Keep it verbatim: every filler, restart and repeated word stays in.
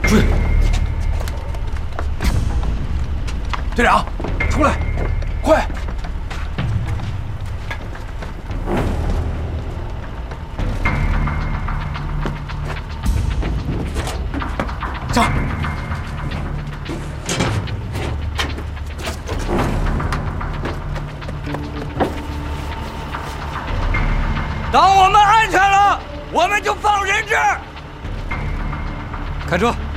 追！队长，出来，快！上！ 当我们安全了，我们就放人质。 开车。